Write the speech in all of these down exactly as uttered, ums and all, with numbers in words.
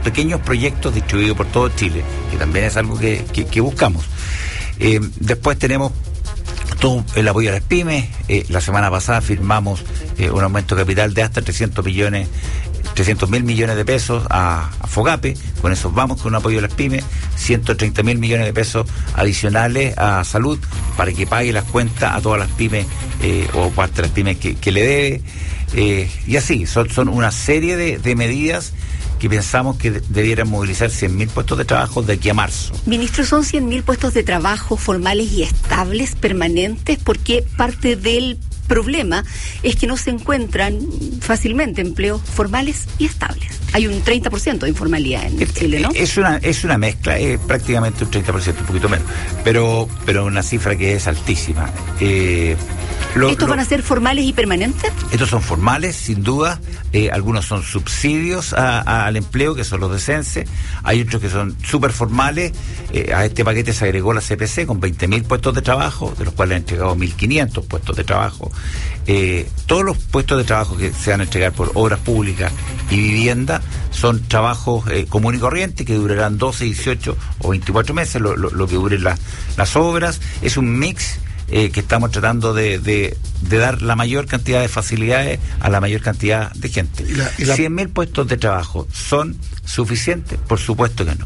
pequeños proyectos distribuidos por todo Chile, que también es algo que, que, que buscamos. Eh, después tenemos todo el apoyo a las pymes. Eh, la semana pasada firmamos eh, un aumento de capital de hasta trescientos millones trescientos mil millones de pesos a, a FOGAPE. Con eso vamos con un apoyo a las pymes, ciento treinta mil millones de pesos adicionales a salud para que pague las cuentas a todas las pymes eh, o parte de las pymes que, que le debe, eh, y así, son, son una serie de, de medidas que pensamos que de, debieran movilizar cien mil puestos de trabajo de aquí a marzo. Ministro, ¿son cien mil puestos de trabajo formales y estables, permanentes? Porque parte del problema es que no se encuentran fácilmente empleos formales y estables. Hay un treinta por ciento de informalidad en es, Chile, ¿no? Es una, es una mezcla, es prácticamente un treinta por ciento, un poquito menos, pero, pero una cifra que es altísima. Eh, lo, ¿Estos lo, van a ser formales y permanentes? Estos son formales, sin duda. Eh, algunos son subsidios a, a, al empleo, que son los de Sense. Hay otros que son súper formales. Eh, a este paquete se agregó la C P C con veinte mil puestos de trabajo, de los cuales han entregado mil quinientos puestos de trabajo. Eh, todos los puestos de trabajo que se van a entregar por obras públicas y vivienda son trabajos eh, común y corriente que durarán doce, dieciocho o veinticuatro meses, lo, lo, lo que duren la, las obras. Es un mix eh, que estamos tratando de, de, de dar la mayor cantidad de facilidades a la mayor cantidad de gente. ¿Y la, y la... cien mil puestos de trabajo son suficientes? Por supuesto que no.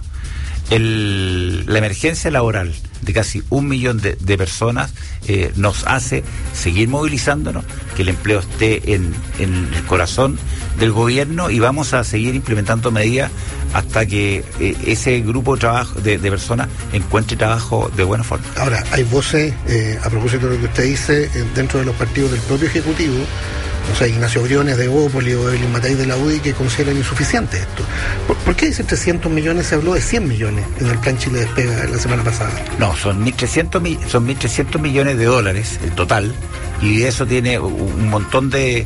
El, la emergencia laboral de casi un millón de, de personas eh, nos hace seguir movilizándonos, que el empleo esté en, en el corazón del gobierno, y vamos a seguir implementando medidas hasta que eh, ese grupo de, trabajo, de, de personas encuentre trabajo de buena forma. Ahora, hay voces, eh, a propósito de lo que usted dice, eh, dentro de los partidos del propio Ejecutivo, o sea, Ignacio Briones de Evópolis o Evelyn Matei de la U D I, que consideran insuficiente esto. ¿Por, ¿Por qué dice trescientos millones? Se habló de cien millones en el plan Chile Despega la semana pasada. No, son mil trescientos, son mil trescientos millones de dólares el total, y eso tiene un montón de,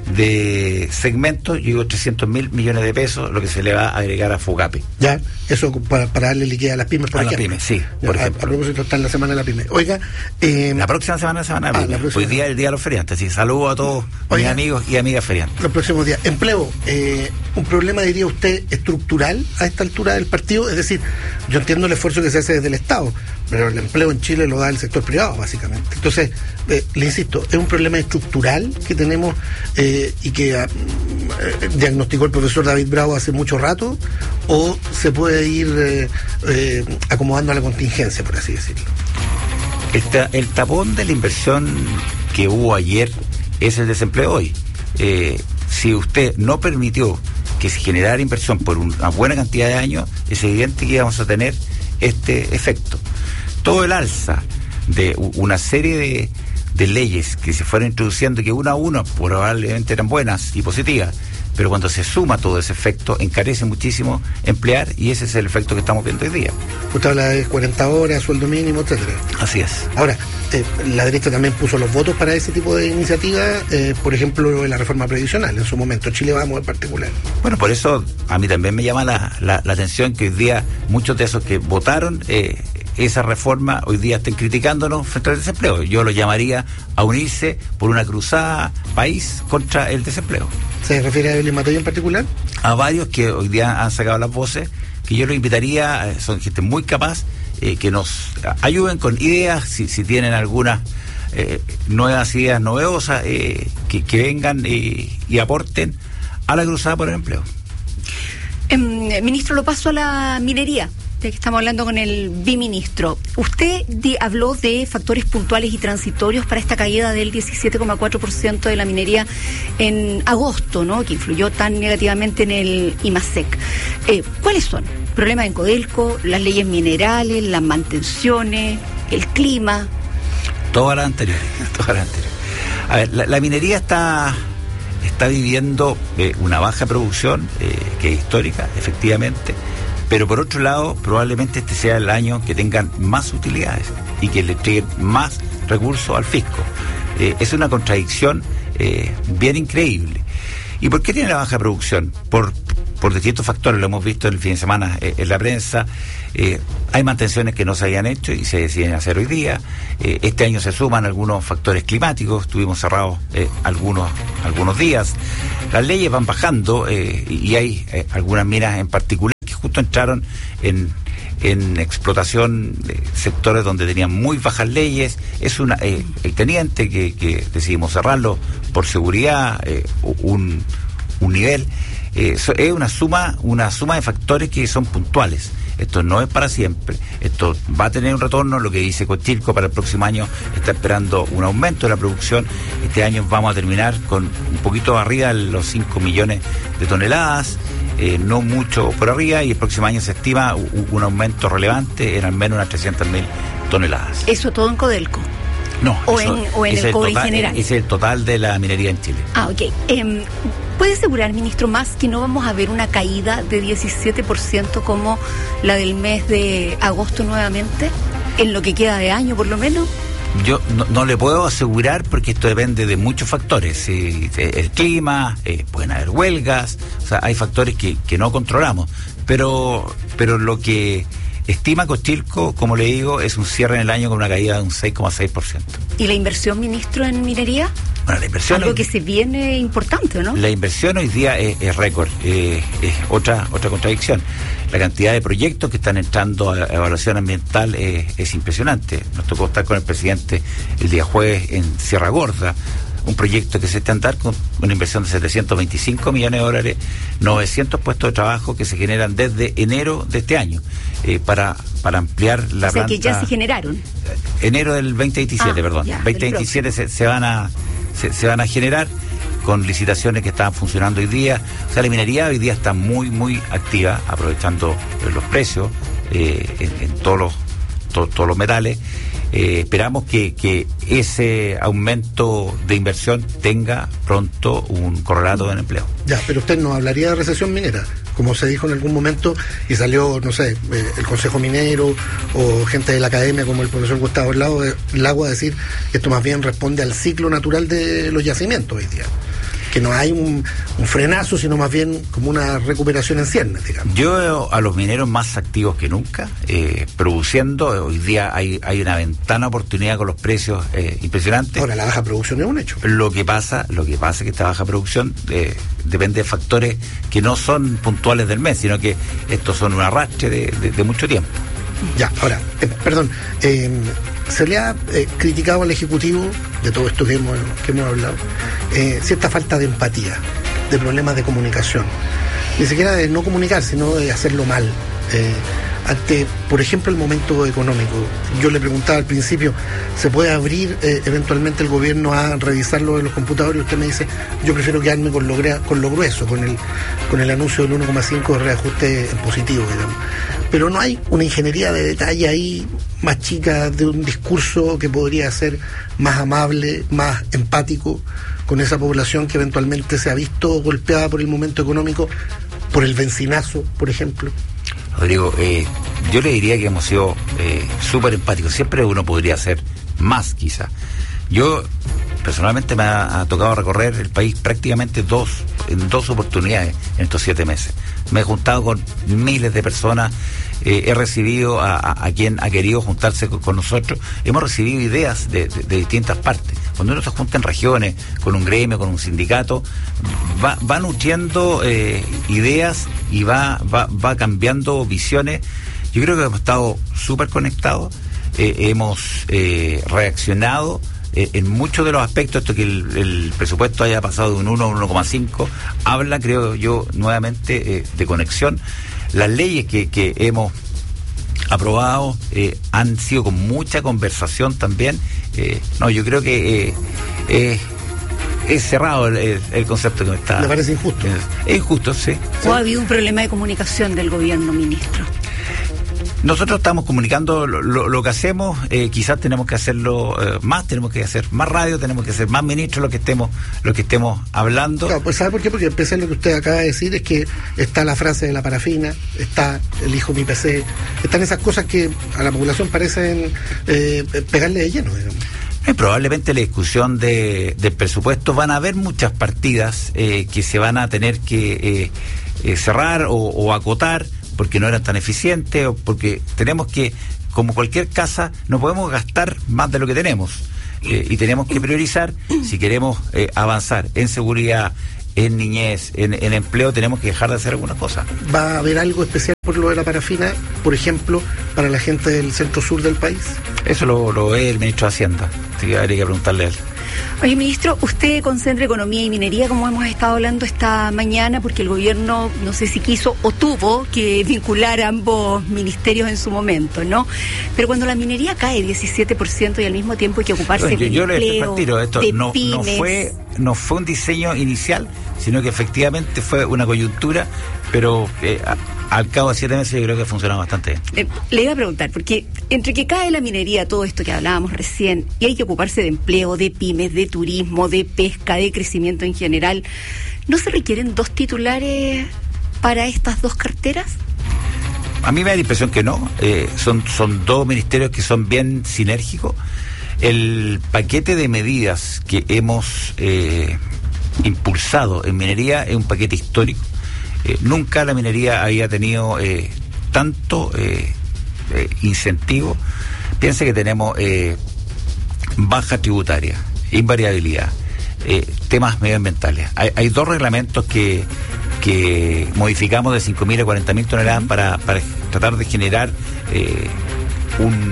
de segmentos. Yo digo trescientos mil millones de pesos, lo que se le va a agregar a FOGAPE. Ya, eso para, para darle liquidez a las pymes, por a ejemplo. las pymes, sí, ya, por a, ejemplo. A propósito, está en la semana de la pyme. Oiga, eh, la próxima semana es la semana de la pyme. Ah, próxima... Hoy día es el día de los feriantes, sí. Saludos a todos. Oiga, mis amigos y amigas feriantes. Los próximos días. Empleo, eh, un problema, diría usted, estructural a esta altura del partido. Es decir, yo entiendo el esfuerzo que se hace desde el Estado, pero el empleo en Chile lo da el sector privado, básicamente. Entonces, eh, le insisto, es un problema estructural que tenemos eh, y que eh, diagnosticó el profesor David Bravo hace mucho rato, o se puede ir eh, eh, acomodando a la contingencia, por así decirlo. El, ta- el tapón de la inversión que hubo ayer es el desempleo hoy. Eh, si usted no permitió que se generara inversión por una buena cantidad de años, es evidente que íbamos a tener este efecto. Todo el alza de una serie de, de leyes que se fueron introduciendo, que una a una probablemente eran buenas y positivas, pero cuando se suma todo ese efecto, encarece muchísimo emplear, y ese es el efecto que estamos viendo hoy día. Usted habla de cuarenta horas, sueldo mínimo, etcétera. Así es. Ahora, eh, la derecha también puso los votos para ese tipo de iniciativas, eh, por ejemplo, en la reforma previsional, en su momento, Chile Vamos en particular. Bueno, por eso a mí también me llama la, la, la atención que hoy día muchos de esos que votaron eh, esa reforma hoy día estén criticándonos frente al desempleo. Yo lo llamaría a unirse por una cruzada país contra el desempleo. ¿Se refiere a Evelyn Matei en particular? A varios que hoy día han sacado las voces, que yo los invitaría, eh, son gente muy capaz, eh, que nos ayuden con ideas, si, si tienen algunas eh, nuevas ideas novedosas, eh, que, que vengan eh, y aporten a la cruzada por el empleo. Eh, ministro, lo paso a la minería, que estamos hablando con el biministro. Usted di, habló de factores puntuales y transitorios para esta caída del diecisiete coma cuatro por ciento de la minería en agosto, ¿no?, que influyó tan negativamente en el IMASEC. Eh, ¿Cuáles son? ¿Problemas en Codelco, las leyes minerales, las mantenciones, el clima? Todas las anteriores, todas las anteriores. A ver, la, la minería está... está viviendo eh, una baja producción, eh, que es histórica, efectivamente, pero por otro lado, probablemente este sea el año que tengan más utilidades y que le entreguen más recursos al fisco. Eh, es una contradicción eh, bien increíble. ¿Y por qué tiene la baja producción? Por, por distintos factores, lo hemos visto el fin de semana eh, en la prensa. Eh, hay mantenciones que no se habían hecho y se deciden hacer hoy día. Eh, este año se suman algunos factores climáticos, estuvimos cerrados eh, algunos, algunos días. Las leyes van bajando eh, y hay eh, algunas minas en particular que justo entraron en en explotación de sectores donde tenían muy bajas leyes. Es una eh, el teniente que, que decidimos cerrarlo por seguridad, eh, un, un nivel. Eh, so, es una suma, una suma de factores que son puntuales. Esto no es para siempre. Esto va a tener un retorno. Lo que dice Cochilco, para el próximo año está esperando un aumento de la producción. Este año vamos a terminar con un poquito arriba de los cinco millones de toneladas. Eh, no mucho por arriba, y el próximo año se estima un, un aumento relevante en al menos unas trescientas mil toneladas. ¿Eso todo en Codelco? No, o eso, en, o en el, el cobre total, general. Ese es el total de la minería en Chile. Ah, ok. Eh, ¿Puede asegurar, ministro, más que no vamos a ver una caída de diecisiete por ciento como la del mes de agosto nuevamente, en lo que queda de año por lo menos? Yo no, no le puedo asegurar, porque esto depende de muchos factores. Eh, el clima, eh, pueden haber huelgas, o sea, hay factores que, que no controlamos. Pero, pero lo que estima Cochilco, como le digo, es un cierre en el año con una caída de un seis coma seis por ciento. ¿Y la inversión, ministro, en minería? Bueno, la inversión... Algo que se viene importante, ¿no? La inversión hoy día es, es récord, eh, es otra otra contradicción. La cantidad de proyectos que están entrando a evaluación ambiental eh, es impresionante. Nos tocó estar con el presidente el día jueves en Sierra Gorda, un proyecto que se está andando con una inversión de setecientos veinticinco millones de dólares, novecientos puestos de trabajo que se generan desde enero de este año, eh, para, para ampliar la planta. O sea, que ya se generaron. Enero del veinte veintisiete, ah, perdón. Ya, veinte veintisiete se, se van a se, se van a generar con licitaciones que están funcionando hoy día. O sea, la minería hoy día está muy, muy activa, aprovechando los precios eh, en, en todos los to, todos los metales. Eh, esperamos que, que ese aumento de inversión tenga pronto un correlato en empleo. Ya, pero usted no hablaría de recesión minera, como se dijo en algún momento, y salió, no sé, eh, el Consejo Minero o gente de la academia como el profesor Gustavo Lago a decir que esto más bien responde al ciclo natural de los yacimientos hoy día, que no hay un, un frenazo, sino más bien como una recuperación en ciernes, digamos. Yo veo a los mineros más activos que nunca, eh, produciendo. Hoy día hay, hay una ventana de oportunidad con los precios eh, impresionantes. Ahora, la baja producción es un hecho. Lo que pasa, lo que pasa es que esta baja producción eh, depende de factores que no son puntuales del mes, sino que estos son un arrastre de, de, de mucho tiempo. Ya, ahora, eh, perdón, eh, se le ha eh, criticado al Ejecutivo, de todo esto que hemos, que hemos hablado, eh, cierta falta de empatía, de problemas de comunicación, ni siquiera de no comunicar, sino de hacerlo mal. Eh, ante, por ejemplo, el momento económico. Yo le preguntaba al principio, ¿se puede abrir eh, eventualmente el gobierno a revisar lo de los computadores? Usted me dice, yo prefiero quedarme con lo, con lo grueso, con el, con el anuncio del uno coma cinco de reajuste en positivo, digamos. Pero no hay una ingeniería de detalle ahí más chica, de un discurso que podría ser más amable, más empático con esa población que eventualmente se ha visto golpeada por el momento económico, por el bencinazo, por ejemplo. Rodrigo, eh, yo le diría que hemos sido eh, súper empáticos. Siempre uno podría hacer más, quizá. Yo, personalmente, me ha, ha tocado recorrer el país prácticamente dos, en dos oportunidades en estos siete meses. Me he juntado con miles de personas, eh, he recibido a, a, a quien ha querido juntarse con, con nosotros, hemos recibido ideas de, de, de distintas partes. Cuando uno se junta en regiones, con un gremio, con un sindicato, va, va nutriendo eh, ideas y va, va, va cambiando visiones. Yo creo que hemos estado súper conectados, eh, hemos eh, reaccionado eh, en muchos de los aspectos. Esto que el, el presupuesto haya pasado de un uno a un uno coma cinco, habla, creo yo, nuevamente eh, de conexión. Las leyes que, que hemos aprobado eh, han sido con mucha conversación también. Eh, no, yo creo que eh, eh, es cerrado el, el, el concepto que me está... ¿Le parece injusto? Es, es injusto, sí. ¿O ha habido un problema de comunicación del gobierno, ministro? Nosotros estamos comunicando lo, lo, lo que hacemos, eh, quizás tenemos que hacerlo eh, más, tenemos que hacer más radio, tenemos que hacer más ministros, lo que estemos, lo que estemos hablando. Claro, pues ¿sabe por qué? Porque empecé lo que usted acaba de decir, es que está la frase de la parafina, está el hijo mi P C, están esas cosas que a la población parecen eh, pegarle de lleno, digamos. Eh, probablemente la discusión de, del presupuesto van a haber muchas partidas eh, que se van a tener que eh, eh, cerrar o, o acotar, porque no eran tan eficientes, o porque tenemos que, como cualquier casa, no podemos gastar más de lo que tenemos, eh, y tenemos que priorizar si queremos eh, avanzar en seguridad, en niñez, en, en empleo, tenemos que dejar de hacer algunas cosas. ¿Va a haber algo especial por lo de la parafina, por ejemplo, para la gente del centro sur del país? Eso lo, lo ve el ministro de Hacienda, así que habría que preguntarle a él. Oye, ministro, usted concentra economía y minería, como hemos estado hablando esta mañana, porque el gobierno, no sé si quiso o tuvo que vincular a ambos ministerios en su momento, ¿no? Pero cuando la minería cae diecisiete por ciento y al mismo tiempo hay que ocuparse bueno, del yo, yo empleo, le tiro, esto de no, pymes. no fue no fue un diseño inicial, sino que efectivamente fue una coyuntura, pero eh, a, al cabo de siete meses yo creo que ha funcionado bastante bien. Eh, le iba a preguntar, porque entre que cae la minería, todo esto que hablábamos recién, y hay que ocuparse de empleo, de pymes, de turismo, de pesca, de crecimiento en general, ¿no se requieren dos titulares para estas dos carteras? A mí me da la impresión que no, eh, son, son dos ministerios que son bien sinérgicos. El paquete de medidas que hemos eh, impulsado en minería es un paquete histórico. Eh, nunca la minería había tenido eh, tanto eh, eh, incentivo. Piense que tenemos eh, baja tributaria, invariabilidad, eh, temas medioambientales. Hay, hay dos reglamentos que, que modificamos de cinco mil a cuarenta mil toneladas para, para tratar de generar eh, un...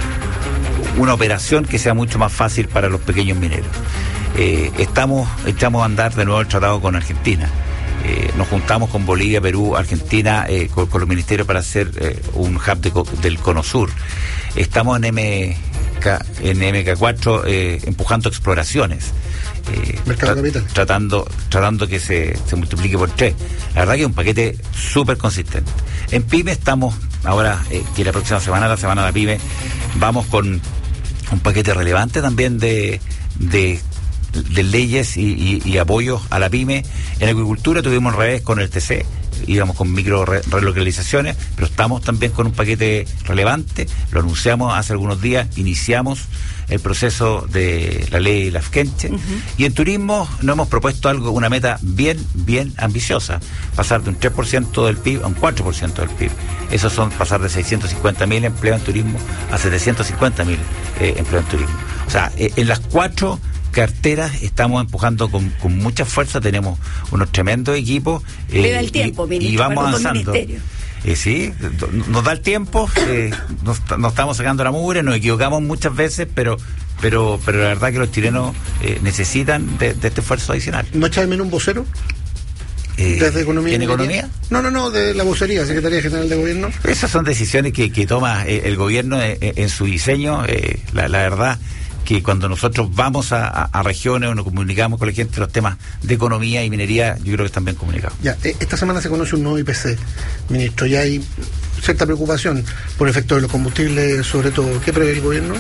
una operación que sea mucho más fácil para los pequeños mineros. Eh, estamos, echamos a andar de nuevo el tratado con Argentina. Eh, nos juntamos con Bolivia, Perú, Argentina, eh, con, con los ministerios para hacer eh, un hub de, del Cono Sur. Estamos en M K, en M K cuatro eh, empujando exploraciones. Eh, Mercado tra- Capital. Tratando, tratando que se, se multiplique por tres. La verdad que es un paquete súper consistente. En PYME estamos, ahora eh, que la próxima semana, la semana de la PYME, vamos con un paquete relevante también de, de, de leyes y, y, y apoyos a la PYME. En agricultura tuvimos al revés con el T C, íbamos con micro re, relocalizaciones, pero estamos también con un paquete relevante, lo anunciamos hace algunos días, iniciamos el proceso de la ley Lafkenche, uh-huh. Y en turismo nos hemos propuesto algo, una meta bien, bien ambiciosa, pasar de un tres por ciento del P I B a un cuatro por ciento del P I B. Eso son pasar de seiscientos cincuenta mil empleos en turismo a setecientos cincuenta mil eh, empleos en turismo. O sea, eh, en las cuatro carteras estamos empujando con, con mucha fuerza, tenemos unos tremendos equipos. Eh, Le da el tiempo, y, ministro, y vamos avanzando. Eh, sí, nos da el tiempo, eh, nos, nos estamos sacando la mugre, nos equivocamos muchas veces, pero pero pero la verdad que los chilenos eh, necesitan de, de este esfuerzo adicional. ¿No echa de menos un vocero? Eh, ¿Desde economía? ¿En economía? No, no, no, de la vocería, Secretaría General de Gobierno. Esas son decisiones que, que toma eh, el gobierno eh, en su diseño. Eh, la, la verdad que cuando nosotros vamos a, a, a regiones o nos comunicamos con la gente, los temas de economía y minería, yo creo que están bien comunicados. Ya, eh, esta semana se conoce un nuevo I P C, ministro, ya hay cierta preocupación por efecto de los combustibles, sobre todo. ¿Qué prevé el gobierno?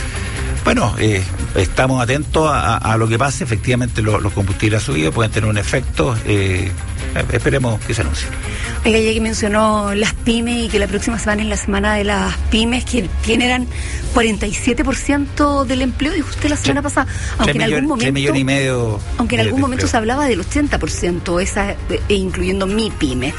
Bueno, eh, estamos atentos a, a lo que pase. Efectivamente, lo, los combustibles han subido, pueden tener un efecto. Eh, esperemos que se anuncie. Oiga, ya que mencionó las pymes y que la próxima semana es la semana de las pymes, que generan cuarenta y siete por ciento del empleo, dijo usted la semana pasada, aunque en algún momento, millones y medio aunque en de, algún de momento empleo. se hablaba del ochenta por ciento, esa, e incluyendo mi pyme.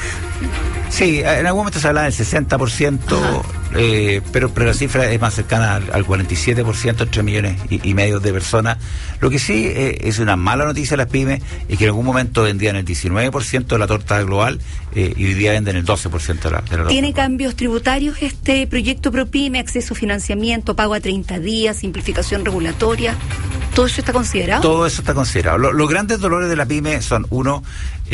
Sí, en algún momento se hablaba del sesenta por ciento, eh, pero, pero la cifra es más cercana al, al cuarenta y siete por ciento, tres millones y, y medio de personas. Lo que sí eh, es una mala noticia de las pymes, es que en algún momento vendían el diecinueve por ciento de la torta global eh, y hoy día venden el doce por ciento de la, de la torta. ¿Tiene cambios tributarios este proyecto ProPyme, acceso a financiamiento, pago a treinta días, simplificación regulatoria? ¿Todo eso está considerado? Todo eso está considerado. Lo, los grandes dolores de la pyme son, uno,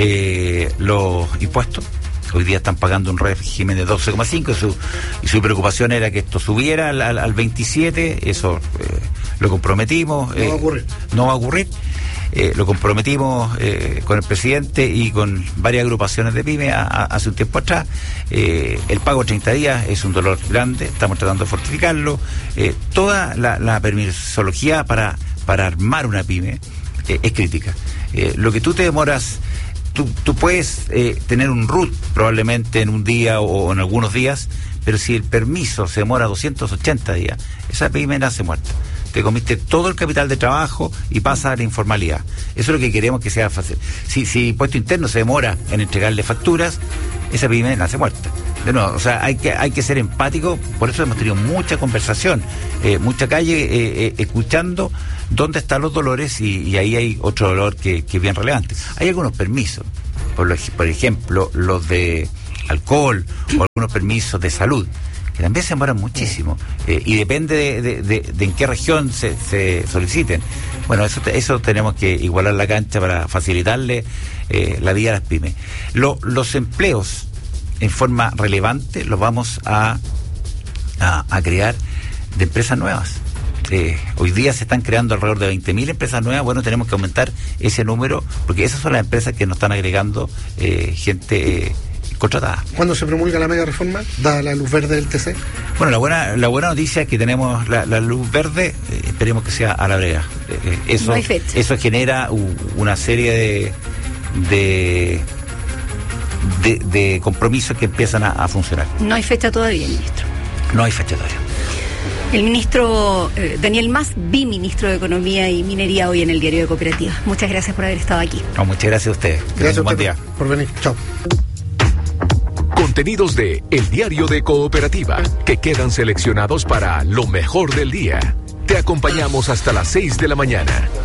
eh, los impuestos. Hoy día están pagando un régimen de doce coma cinco y su, y su preocupación era que esto subiera al, al, al veintisiete. Eso eh, lo comprometimos. No eh, va a ocurrir. No va a ocurrir. Eh, lo comprometimos eh, con el presidente y con varias agrupaciones de pyme a, a, hace un tiempo atrás. Eh, el pago de treinta días es un dolor grande, estamos tratando de fortificarlo. Eh, toda la, la permisología para, para armar una pyme eh, es crítica. Eh, lo que tú te demoras... Tú, tú puedes eh, tener un R U T probablemente en un día o, o en algunos días, pero si el permiso se demora doscientos ochenta días, esa pyme nace muerta. Te comiste todo el capital de trabajo y pasa a la informalidad. Eso es lo que queremos que sea fácil. Si, si impuesto interno se demora en entregarle facturas, esa pyme nace muerta. de nuevo, o sea, hay que hay que ser empático, por eso hemos tenido mucha conversación, eh, mucha calle eh, eh, escuchando dónde están los dolores y, y ahí hay otro dolor que, que es bien relevante. Hay algunos permisos, por, lo, por ejemplo, los de alcohol o algunos permisos de salud, que también se demoran muchísimo, eh, y depende de, de, de, de en qué región se, se soliciten. Bueno, eso eso tenemos que igualar la cancha para facilitarle eh, la vida a las pymes. Lo, los empleos en forma relevante los vamos a, a, a crear de empresas nuevas. Eh, hoy día se están creando alrededor de veinte mil empresas nuevas. Bueno, tenemos que aumentar ese número porque esas son las empresas que nos están agregando eh, gente eh, contratada. ¿Cuándo se promulga la mega reforma? ¿Da la luz verde del T C? Bueno, la buena la buena noticia es que tenemos la, la luz verde, eh, esperemos que sea a la brega. Eh, eso, no hay fecha. Eso genera u, una serie de de, de de compromisos que empiezan a, a funcionar. No hay fecha todavía, ministro. No hay fecha todavía. El ministro eh, Daniel Mas, biministro de Economía y Minería, hoy en el Diario de Cooperativas. Muchas gracias por haber estado aquí. No, muchas gracias a ustedes. Gracias un buen por, día. por venir. Chao. Contenidos de El Diario de Cooperativa, que quedan seleccionados para lo mejor del día. Te acompañamos hasta las seis de la mañana.